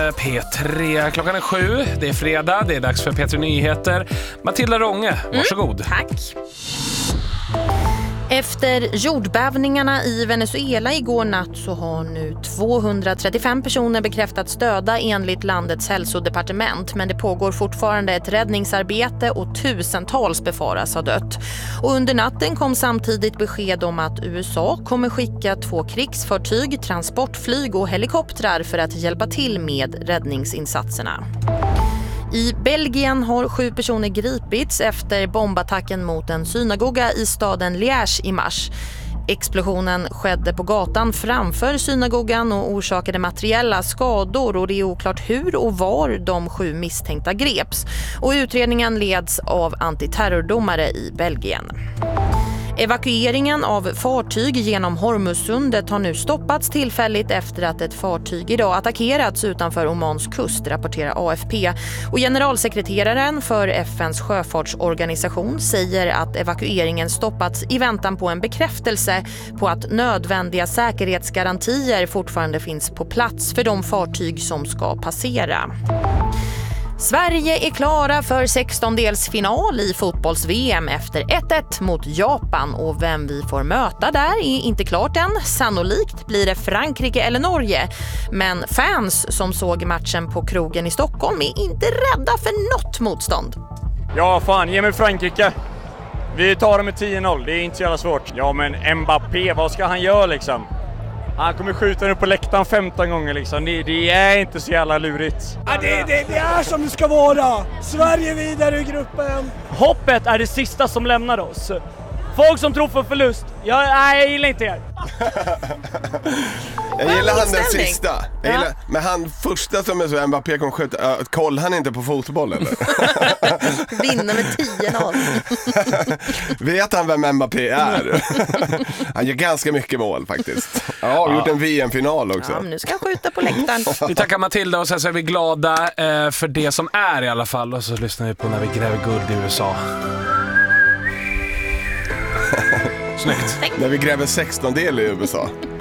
P3. Klockan är 7, det är fredag, det är dags för P3 Nyheter. Matilda Rånge, varsågod. Tack. Efter jordbävningarna i Venezuela igår natt så har nu 235 personer bekräftats döda enligt landets hälsodepartement. Men det pågår fortfarande ett räddningsarbete och tusentals befaras ha dött. Och under natten kom samtidigt besked om att USA kommer skicka 2 krigsfartyg, transportflyg och helikoptrar för att hjälpa till med räddningsinsatserna. I Belgien har 7 personer gripits efter bombattacken mot en synagoga i staden Liège i mars. Explosionen skedde på gatan framför synagogan och orsakade materiella skador, och det är oklart hur och var de 7 misstänkta greps. Och utredningen leds av antiterrordomare i Belgien. Evakueringen av fartyg genom Hormuzsundet har nu stoppats tillfälligt efter att ett fartyg idag attackerats utanför Omans kust, rapporterar AFP. Och generalsekreteraren för FNs sjöfartsorganisation säger att evakueringen stoppats i väntan på en bekräftelse på att nödvändiga säkerhetsgarantier fortfarande finns på plats för de fartyg som ska passera. Sverige är klara för 16-delsfinal i fotbolls-VM efter 1-1 mot Japan, och vem vi får möta där är inte klart än. Sannolikt blir det Frankrike eller Norge, men fans som såg matchen på krogen i Stockholm är inte rädda för något motstånd. Ja, fan, ge mig Frankrike. Vi tar dem med 10-0, det är inte så jävla svårt. Ja, men Mbappé, vad ska han göra liksom? Han kommer skjuta upp på läktaren 15 gånger liksom. Det är inte så jävla lurigt. Ja, det är som det ska vara. Sverige vidare i gruppen. Hoppet är det sista som lämnar oss. Folk som tror på förlust. Jag gillar inte er. Jag gillar han den sista. Men han första som är så Mbappé kommer skjuta. Kollar han inte på fotboll eller? Vinner med 10-0. Vet han vem Mbappé är? Han gör ganska mycket mål faktiskt. Ja, gjort en VM-final också. Ja, nu ska han skjuta på läktaren. Vi tackar Matilda och sen så är vi glada för det som är i alla fall. Och så lyssnar vi på när vi gräver guld i USA. Snyggt. När vi gräver 16-del i USA.